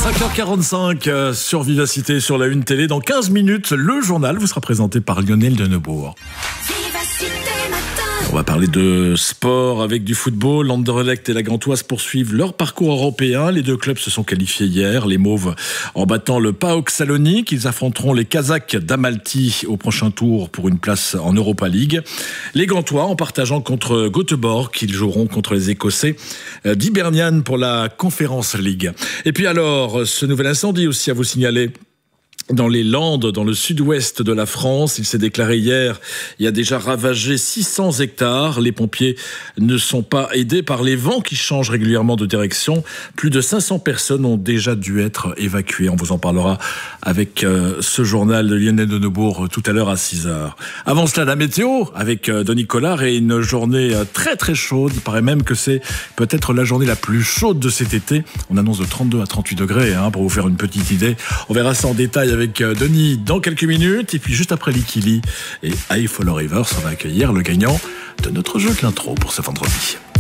5h45 sur Vivacité, sur la Une Télé. Dans 15 minutes, le journal vous sera présenté par Lionel Denebourg. On va parler de sport avec du football. L'Anderlecht et la Gantoise poursuivent leur parcours européen. Les deux clubs se sont qualifiés hier. Les Mauves en battant le PAOK Salonique. Ils affronteront les Kazakhs d'Amalti au prochain tour pour une place en Europa League. Les Gantois en partageant contre Göteborg. Ils joueront contre les Écossais d'Hibernian pour la Conference League. Et puis alors, ce nouvel incendie aussi à vous signaler. Dans les Landes, dans le sud-ouest de la France, il s'est déclaré hier, il y a déjà ravagé 600 hectares. Les pompiers ne sont pas aidés par les vents qui changent régulièrement de direction. Plus de 500 personnes ont déjà dû être évacuées. On vous en parlera avec ce journal de Lionel Denebourg tout à l'heure à 6h. Avant cela, la météo avec Denis Collard et une journée très très chaude. Il paraît même que c'est peut-être la journée la plus chaude de cet été. On annonce de 32 à 38 degrés pour vous faire une petite idée. On verra ça en détail avec Denis dans quelques minutes. Et puis juste après Likili et I Follow Rivers, on va accueillir le gagnant de notre jeu de l'intro pour ce vendredi.